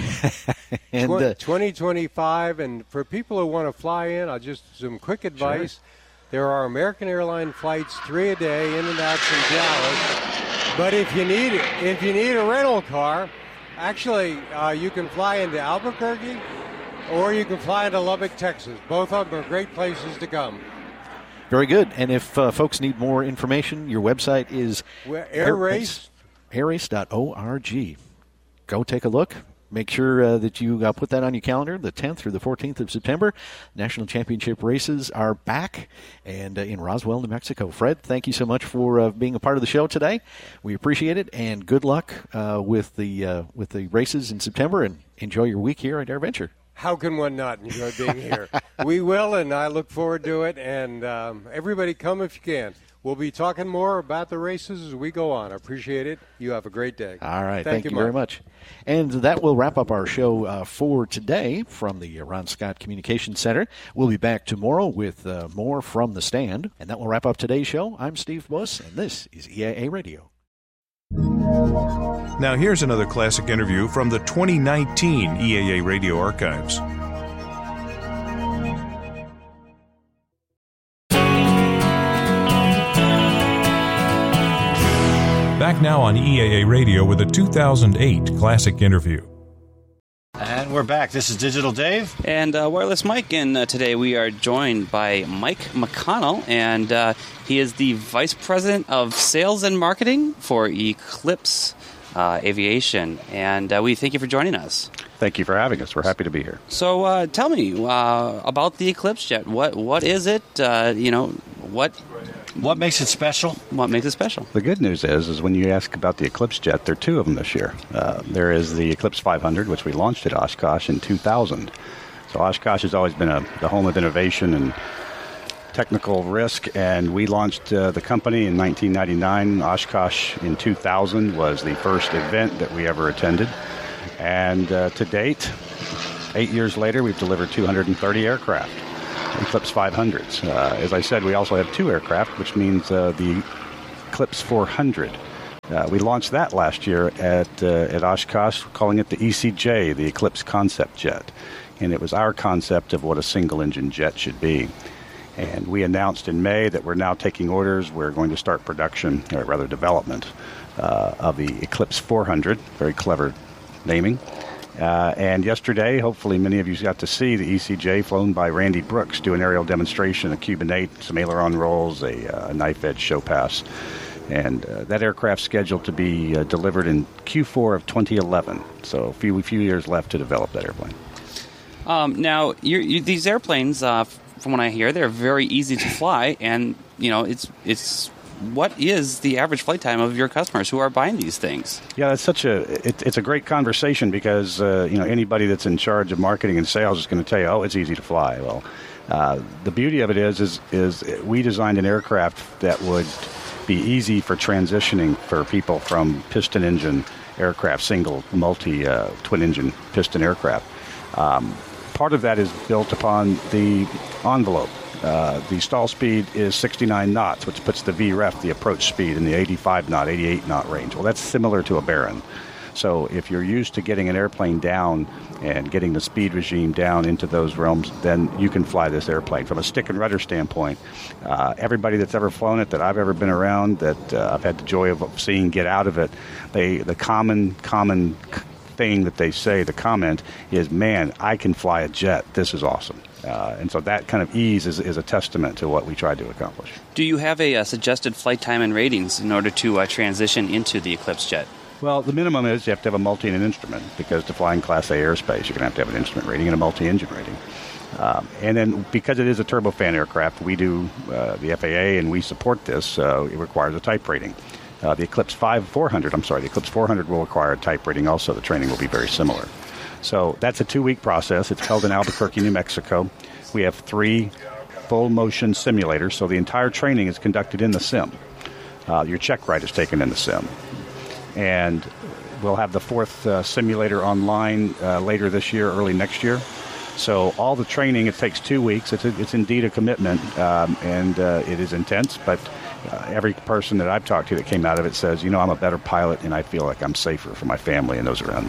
and uh, twenty twenty-five, and for people who want to fly in, I'll just some quick advice. Sure. There are American Airlines flights, three a day, in and out from Dallas. But if you need if you need a rental car, actually uh, you can fly into Albuquerque, or you can fly into Lubbock, Texas. Both of them are great places to come. Very good. And if uh, folks need more information, your website is Air Race. airrace dot org. Go take a look. Make sure uh, that you uh, put that on your calendar, the tenth through the fourteenth of September. National Championship races are back and uh, in Roswell, New Mexico. Fred, thank you so much for uh, being a part of the show today. We appreciate it, and good luck uh, with the uh, with the races in September, and enjoy your week here at AirVenture. How can one not enjoy being here? We will, and I look forward to it, and um, everybody come if you can. We'll be talking more about the races as we go on. I appreciate it. You have a great day. All right. Thank, Thank you, you very much. And that will wrap up our show uh, for today from the Ron Scott Communications Center. We'll be back tomorrow with uh, more from the stand. And that will wrap up today's show. I'm Steve Buss, and this is E A A Radio. Now here's another classic interview from the twenty nineteen E A A Radio Archives. Back now on E A A Radio with a two thousand eight classic interview. And we're back. This is Digital Dave. And uh, Wireless Mike. And uh, today we are joined by Mike McConnell. And uh, he is the Vice President of Sales and Marketing for Eclipse uh, Aviation. And uh, we thank you for joining us. Thank you for having us. We're happy to be here. So uh, tell me uh, about the Eclipse jet. What What is it? Uh, you know, What what makes it special? What makes it special? The good news is, is when you ask about the Eclipse jet, there are two of them this year. Uh, there is the Eclipse five hundred, which we launched at Oshkosh in two thousand. So Oshkosh has always been a, the home of innovation and technical risk, and we launched uh, the company in nineteen ninety-nine. Oshkosh in two thousand was the first event that we ever attended. And uh, to date, eight years later, we've delivered two hundred thirty aircraft, Eclipse five hundreds. Uh, as I said, we also have two aircraft, which means uh, the Eclipse four hundred. Uh, we launched that last year at uh, at Oshkosh, calling it the E C J, the Eclipse Concept Jet. And it was our concept of what a single-engine jet should be. And we announced in May that we're now taking orders. We're going to start production, or rather development, uh, of the Eclipse four hundred. Very clever naming. Uh, and yesterday, hopefully many of you got to see the E C J flown by Randy Brooks do an aerial demonstration, a Cuban eight, some aileron rolls, a, uh, knife edge show pass. And uh, that aircraft's scheduled to be uh, delivered in Q four of twenty eleven. So a few, few years left to develop that airplane. Um, now, you're, you, these airplanes, uh, from what I hear, they're very easy to fly, and you know, it's it's. What is the average flight time of your customers who are buying these things? Yeah, it's such a it, it's a great conversation because uh, you know, anybody that's in charge of marketing and sales is going to tell you, oh, it's easy to fly. Well, uh, the beauty of it is is is we designed an aircraft that would be easy for transitioning for people from piston engine aircraft, single, multi, uh, twin engine piston aircraft. Um, part of that is built upon the envelope. Uh, the stall speed is sixty-nine knots, which puts the V R E F, the approach speed, in the eighty-five knot, eighty-eight knot range. Well, that's similar to a Baron. So if you're used to getting an airplane down and getting the speed regime down into those realms, then you can fly this airplane. From a stick and rudder standpoint, uh, everybody that's ever flown it that I've ever been around, that uh, I've had the joy of seeing get out of it, they the common common thing that they say, the comment is, man, I can fly a jet. This is awesome. Uh, and so that kind of ease is, is a testament to what we tried to accomplish. Do you have a, a suggested flight time and ratings in order to uh, transition into the Eclipse jet? Well, the minimum is you have to have a multi and an instrument, because to fly in Class A airspace, you're going to have to have an instrument rating and a multi-engine rating. Um, and then because it is a turbofan aircraft, we do uh, the F A A, and we support this. Uh, it requires a type rating. Uh, the Eclipse five four hundred, I'm sorry, the Eclipse four hundred will require a type rating also. The training will be very similar. So that's a two-week process. It's held in Albuquerque, New Mexico. We have three full-motion simulators, so the entire training is conducted in the sim. Uh, your check ride is taken in the sim. And we'll have the fourth uh, simulator online uh, later this year, early next year. So all the training, it takes two weeks. It's, a, it's indeed a commitment, um, and uh, it is intense, but uh, every person that I've talked to that came out of it says, you know, I'm a better pilot, and I feel like I'm safer for my family and those around me.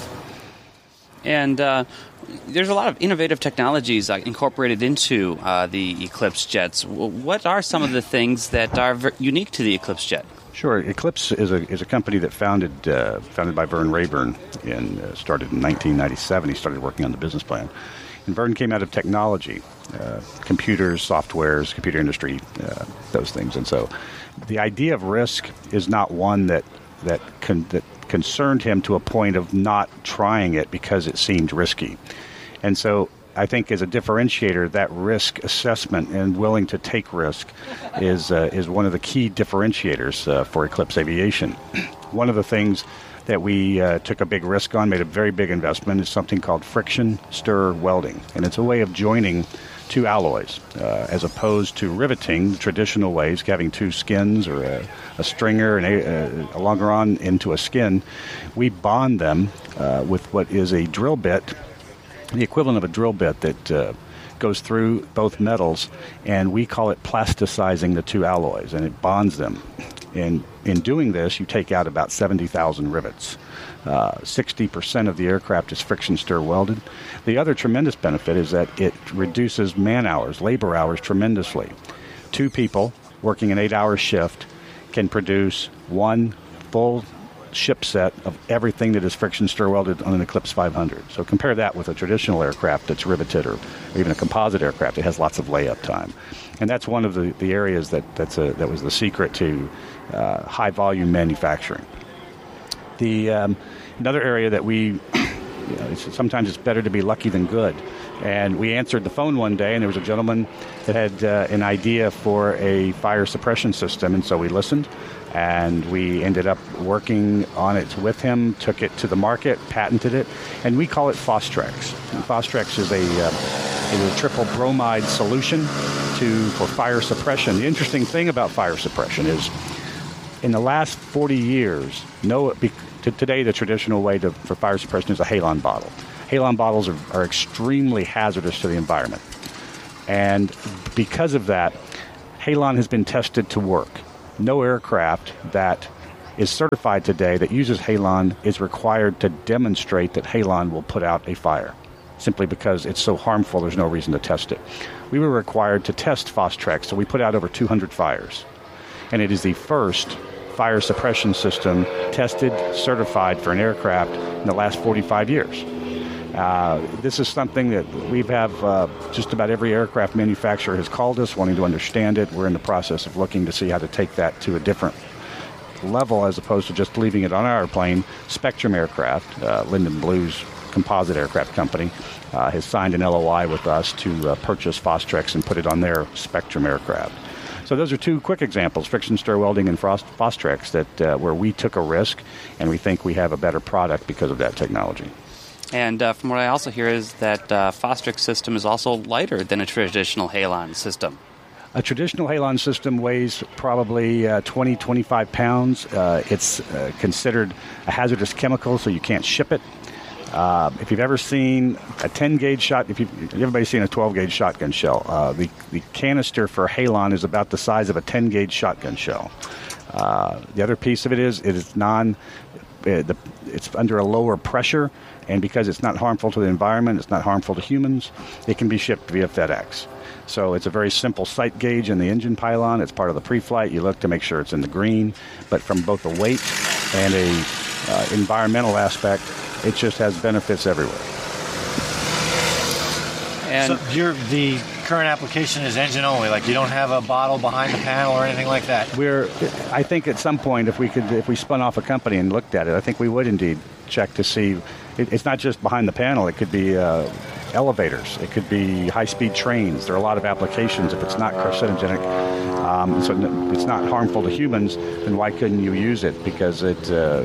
And uh, there's a lot of innovative technologies uh, incorporated into uh, the Eclipse jets. What are some of the things that are ver- unique to the Eclipse jet? Sure. Eclipse is a is a company that founded uh, founded by Vern Rayburn and uh, started in nineteen ninety-seven. He started working on the business plan. And Vern came out of technology, uh, computers, softwares, computer industry, uh, those things. And so the idea of risk is not one that that con- that concerned him to a point of not trying it because it seemed risky. And so I think as a differentiator, that risk assessment and willing to take risk is uh, is one of the key differentiators uh, for Eclipse Aviation. One of the things that we uh, took a big risk on, made a very big investment, is something called friction stir welding. And it's a way of joining two alloys uh, as opposed to riveting the traditional ways, having two skins or a, a stringer and a, a, a longeron into a skin. We bond them uh, with what is a drill bit, the equivalent of a drill bit that uh, goes through both metals, and we call it plasticizing the two alloys, and it bonds them. And in doing this, you take out about seventy thousand rivets. Uh, sixty percent of the aircraft is friction stir welded. The other tremendous benefit is that it reduces man hours, labor hours tremendously. Two people working an eight-hour shift can produce one full ship set of everything that is friction stir welded on an Eclipse five hundred. So compare that with a traditional aircraft that's riveted, or, or even a composite aircraft that has lots of layup time. And that's one of the, the areas that that's a, that was the secret to uh, high volume manufacturing. The um, another area that we you know, it's, sometimes it's better to be lucky than good. And we answered the phone one day, and there was a gentleman that had uh, an idea for a fire suppression system, and so we listened, and we ended up working on it with him, took it to the market, patented it, and we call it Fostrex. And Fostrex is a, uh, is a triple bromide solution to for fire suppression. The interesting thing about fire suppression is in the last forty years, no, be, to today the traditional way to, for fire suppression is a halon bottle. Halon bottles are, are extremely hazardous to the environment. And because of that, halon has been tested to work. No aircraft that is certified today that uses halon is required to demonstrate that halon will put out a fire. Simply because it's so harmful, there's no reason to test it. We were required to test Fostrex, so we put out over two hundred fires. And it is the first fire suppression system tested, certified for an aircraft in the last forty-five years. Uh, this is something that we have uh, just about every aircraft manufacturer has called us wanting to understand it. We're in the process of looking to see how to take that to a different level as opposed to just leaving it on our plane. Spectrum Aircraft, uh, Lyndon Blue's composite aircraft company, uh, has signed an L O I with us to uh, purchase Fostrex and put it on their Spectrum aircraft. So those are two quick examples, friction stir welding and Frost, Fostrex, that uh, where we took a risk and we think we have a better product because of that technology. And uh, from what I also hear is that uh, Fostrex system is also lighter than a traditional halon system. A traditional halon system weighs probably uh, twenty, twenty-five pounds. Uh, it's uh, considered a hazardous chemical, so you can't ship it. Uh, if you've ever seen a ten gauge shot, if you've, everybody's seen a twelve gauge shotgun shell, uh, the, the canister for halon is about the size of a ten gauge shotgun shell. Uh, the other piece of it is it is non, uh, the, it's under a lower pressure, and because it's not harmful to the environment, it's not harmful to humans, it can be shipped via FedEx. So it's a very simple sight gauge in the engine pylon. It's part of the pre-flight. You look to make sure it's in the green, but from both a weight and a uh, environmental aspect, it just has benefits everywhere. And so your the current application is engine only. Like you don't have a bottle behind the panel or anything like that. We're, I think at some point, if we could, if we spun off a company and looked at it, I think we would indeed check to see. It, it's not just behind the panel. It could be uh, elevators. It could be high-speed trains. There are a lot of applications. If it's not carcinogenic, um, so it's not harmful to humans, then why couldn't you use it? Because it, uh,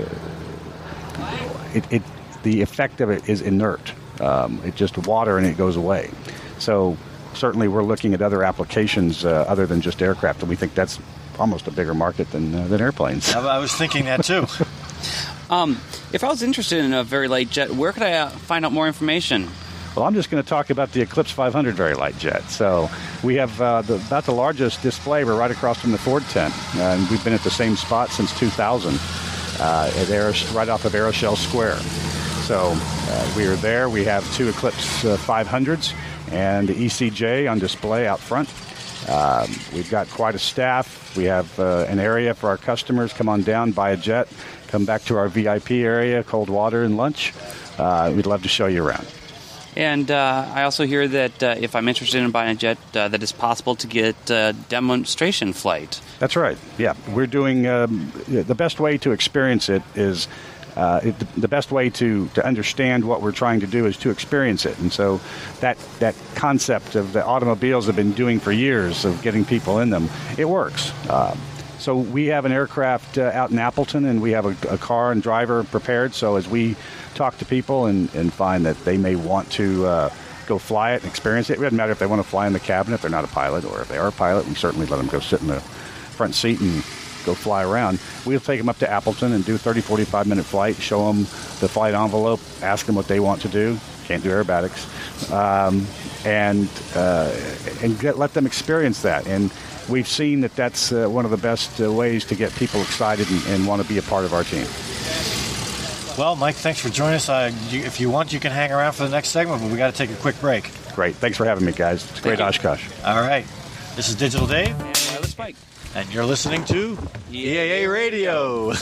it, it the effect of it is inert. Um, it's just water and it goes away. So certainly we're looking at other applications uh, other than just aircraft, and we think that's almost a bigger market than uh, than airplanes. I was thinking that too. um, if I was interested in a very light jet, where could I uh, find out more information? Well, I'm just going to talk about the Eclipse five hundred very light jet. So we have uh, the, about the largest display. We're right across from the Ford tent, uh, and we've been at the same spot since two thousand, uh, at Aeros, right off of Aeroshell Square. So uh, we are there. We have two Eclipse uh, five hundreds and the E C J on display out front. Um, we've got quite a staff. We have uh, an area for our customers. Come on down, buy a jet, come back to our V I P area, cold water and lunch. Uh, we'd love to show you around. And uh, I also hear that uh, if I'm interested in buying a jet, uh, that it's possible to get a demonstration flight. That's right. Yeah, we're doing um, the best way to experience it is uh, it, the best way to, to understand what we're trying to do is to experience it. And so that that concept of the automobiles have been doing for years of getting people in them, it works. Uh, so we have an aircraft uh, out in Appleton, and we have a, a car and driver prepared. So as we talk to people and, and find that they may want to uh, go fly it and experience it, it doesn't matter if they want to fly in the cabin if they're not a pilot, or if they are a pilot, we certainly let them go sit in the front seat and go fly around. We'll take them up to Appleton and do a thirty, forty-five minute flight, show them the flight envelope, ask them what they want to do. Can't do aerobatics. Um, and uh, and get, let them experience that. And we've seen that that's uh, one of the best uh, ways to get people excited and, and want to be a part of our team. Well, Mike, thanks for joining us. Uh, you, if you want, you can hang around for the next segment, but we got to take a quick break. Great. Thanks for having me, guys. It's a great Oshkosh. All right. This is Digital Dave. And Wireless Mike. And you're listening to E A A Radio.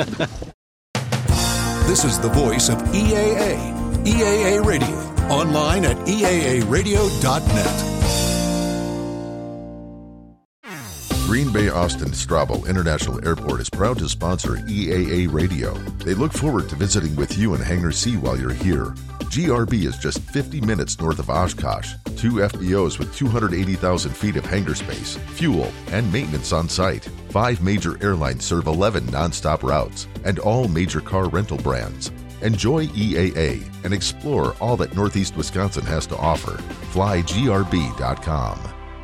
This is the voice of E A A. E A A Radio. Online at E A A radio dot net. Green Bay Austin Straubel International Airport is proud to sponsor E A A Radio. They look forward to visiting with you in Hangar C while you're here. G R B is just fifty minutes north of Oshkosh. Two F B Os with two hundred eighty thousand feet of hangar space, fuel, and maintenance on site. Five major airlines serve eleven nonstop routes and all major car rental brands. Enjoy E A A and explore all that Northeast Wisconsin has to offer. fly G R B dot com.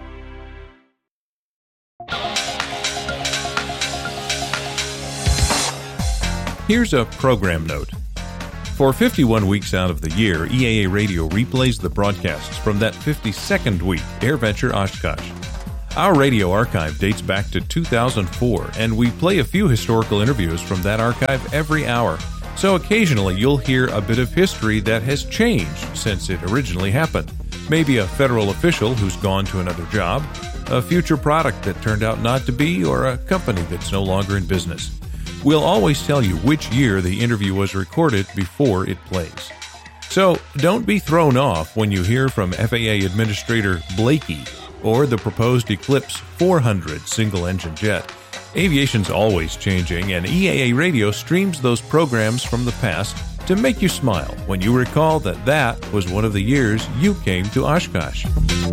Here's a program note. For fifty-one weeks out of the year, E A A Radio replays the broadcasts from that fifty-second week, AirVenture Oshkosh. Our radio archive dates back to two thousand four, and we play a few historical interviews from that archive every hour. So occasionally you'll hear a bit of history that has changed since it originally happened. Maybe a federal official who's gone to another job, a future product that turned out not to be, or a company that's no longer in business. We'll always tell you which year the interview was recorded before it plays. So don't be thrown off when you hear from F A A Administrator Blakey or the proposed Eclipse four hundred single-engine jet. Aviation's always changing, and E A A Radio streams those programs from the past to make you smile when you recall that that was one of the years you came to Oshkosh.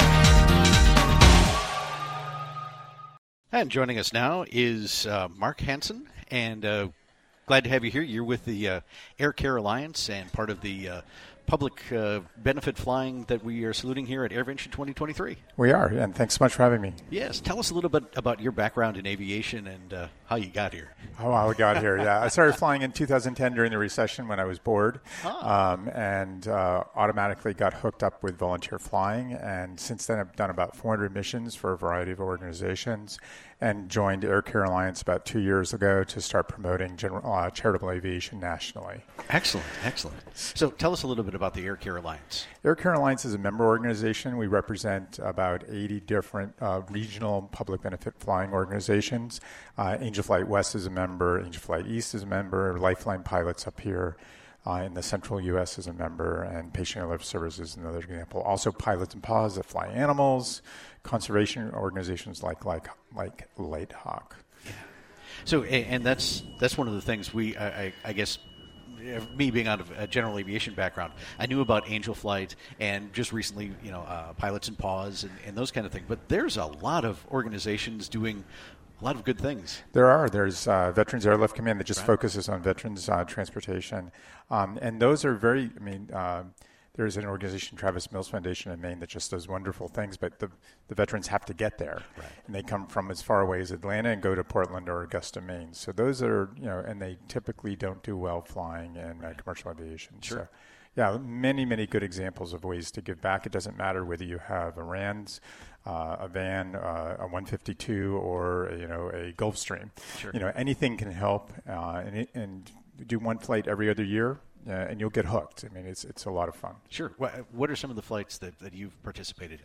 And joining us now is uh, Mark Hansen, and uh, glad to have you here. You're with the uh, Air Care Alliance and part of the uh, public uh, benefit flying that we are saluting here at AirVenture twenty twenty-three. We are, and thanks so much for having me. Yes, tell us a little bit about your background in aviation and uh, how you got here. Oh, how I got here, yeah. I started flying in two thousand ten during the recession when I was bored, ah. um, and uh, automatically got hooked up with volunteer flying, and since then I've done about four hundred missions for a variety of organizations, and joined Air Care Alliance about two years ago to start promoting general, uh, charitable aviation nationally. Excellent, excellent. So tell us a little bit about the Air Care Alliance. Air Care Alliance is a member organization. We represent about eighty different uh, regional public benefit flying organizations. Uh, Angel Flight West is a member, Angel Flight East is a member, Lifeline Pilots up here uh, in the central U S is a member, and Patient Airlift Services is another example. Also Pilots and Paws that fly animals, conservation organizations like like like Lighthawk. Yeah. So, and that's that's one of the things we, I, I guess, me being out of a general aviation background, I knew about Angel Flight and just recently, you know, uh, Pilots and Paws and, and those kind of things. But there's a lot of organizations doing a lot of good things. There are. There's uh, Veterans Airlift Command that just right. focuses on veterans uh, transportation. Um, and those are very, I mean, uh, there's an organization, Travis Mills Foundation in Maine, that just does wonderful things, but the, the veterans have to get there. Right. And they come from as far away as Atlanta and go to Portland or Augusta, Maine. So those are, you know, and they typically don't do well flying in uh, commercial aviation. Sure. So, yeah, many, many good examples of ways to give back. It doesn't matter whether you have a RANS, uh, a van, uh, a one fifty-two, or, you know, a Gulfstream. Sure. You know, anything can help, uh, and, it, and do one flight every other year. Uh, and you'll get hooked. I mean, it's it's a lot of fun. Sure. What, what are some of the flights that, that you've participated in?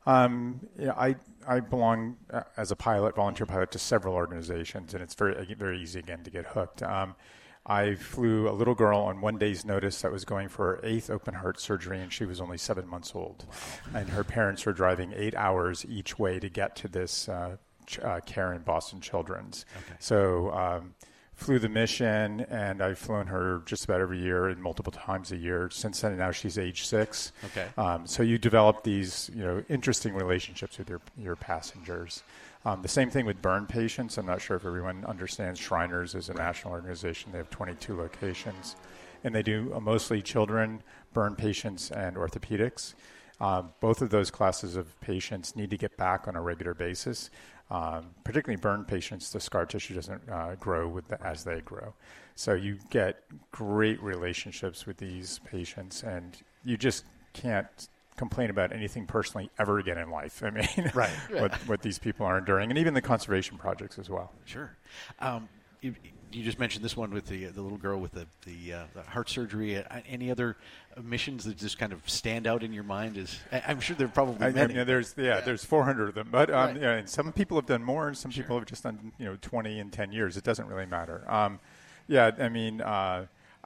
Um, yeah, I I belong uh, as a pilot, volunteer pilot, to several organizations, and it's very very easy again to get hooked. Um, I flew a little girl on one day's notice that was going for her eighth open heart surgery, and she was only seven months old. Wow. And her parents were driving eight hours each way to get to this uh, ch- uh, care in Boston Children's. Okay. So. Um, Flew the mission, and I've flown her just about every year and multiple times a year. Since then, now she's age six. Okay. Um, so you develop these, you know, interesting relationships with your your passengers. Um, the same thing with burn patients. I'm not sure if everyone understands Shriners is a national organization. They have twenty-two locations, and they do uh, mostly children, burn patients, and orthopedics. Um, both of those classes of patients need to get back on a regular basis. Um, particularly burn patients, the scar tissue doesn't uh, grow with the, as they grow. So you get great relationships with these patients, and you just can't complain about anything personally ever again in life. I mean, right. what, what these people are enduring, and even the conservation projects as well. Sure. Um, you, you just mentioned this one with the the little girl with the the, uh, the heart surgery. Uh, any other missions that just kind of stand out in your mind? Is I, I'm sure there are probably I, many. I mean, there's yeah, yeah, there's four hundred of them, but um, right. you know, and some people have done more, and some sure. people have just done you know twenty in ten years. It doesn't really matter. Um, yeah, I mean, uh,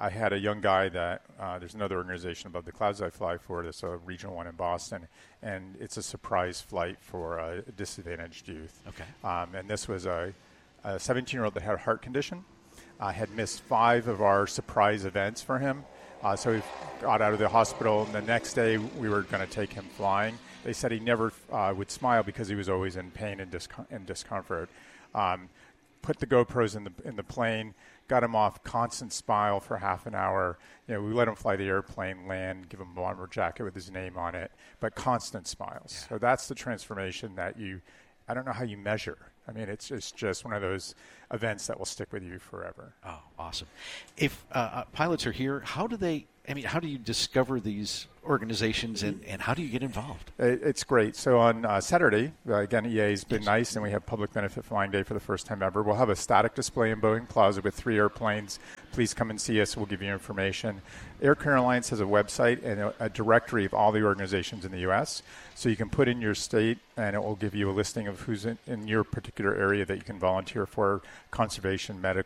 I had a young guy that uh, there's another organization above the clouds I fly for. That's a regional one in Boston, and it's a surprise flight for uh, disadvantaged youth. Okay. Um, and this was a seventeen-year-old that had a heart condition. Uh, had missed five of our surprise events for him. Uh, so he got out of the hospital, and the next day we were going to take him flying. They said he never uh, would smile because he was always in pain and, discom- and discomfort. Um, put the GoPros in the in the plane, got him off constant smile for half an hour. You know, we let him fly the airplane, land, give him a bomber jacket with his name on it, but constant smiles. Yeah. So that's the transformation that you, I don't know how you measure. I mean, it's, it's just one of those events that will stick with you forever. Oh, awesome. If uh, pilots are here, how do they, I mean, how do you discover these organizations and, and how do you get involved? It, it's great. So on uh, Saturday, uh, again, E A has been yes. nice, and we have Public Benefit Flying Day for the first time ever. We'll have a static display in Boeing Plaza with three airplanes. Please come and see us. We'll give you information. Air Care Alliance has a website and a, a directory of all the organizations in the U S, so you can put in your state, and it will give you a listing of who's in, in your particular area that you can volunteer for, conservation, medic,